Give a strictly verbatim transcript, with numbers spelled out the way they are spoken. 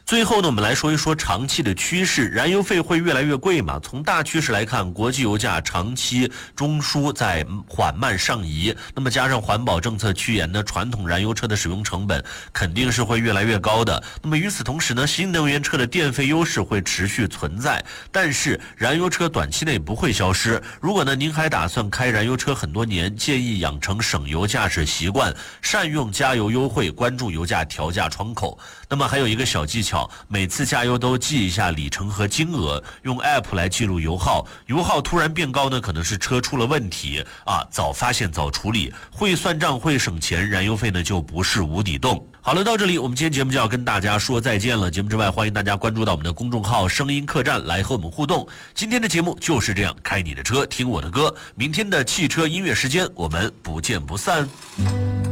最后呢，我们来说一说长期的趋势，燃油费会越来越贵嘛？从大趋势来看，国际油价长期中枢在缓慢上移，那么加上环保政策趋严呢，传统燃油车的使用成本肯定是会越来越高的。那么与此同时呢，新能源车的电费优势会持续存在，但是燃油车短期内不会消失。如果呢您还打算开燃油车很多年，建议养成省油驾驶习惯，善用加油优惠，关注油价调价窗口。那么还有一个小技巧，每次加油都记一下里程和金额，用 app 来记录油耗，油耗突然变高呢，可能是车出了问题啊，早发现早处理，会算账会省钱，燃油费呢就不是无底洞。好了，到这里我们今天节目就要跟大家说再见了。节目之外，欢迎大家关注到我们的公众号声音客栈来和我们互动。今天的节目就是这样，开你的车听我的歌，明天的汽车音乐时间我们不见不散。